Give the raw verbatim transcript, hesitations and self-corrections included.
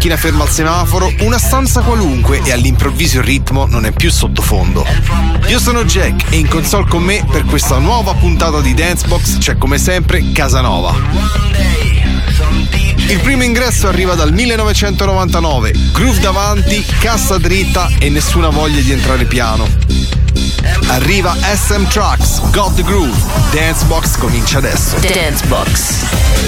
macchina ferma al semaforo, una stanza qualunque e all'improvviso il ritmo non è più sottofondo. Io sono Jack e in console con me per questa nuova puntata di Dancebox c'è come sempre Casanova. Il primo ingresso arriva dal millenovecentonovantanove, groove davanti, cassa dritta e nessuna voglia di entrare piano. Arriva S M Trucks, Got the Groove. Dancebox comincia adesso. Dancebox.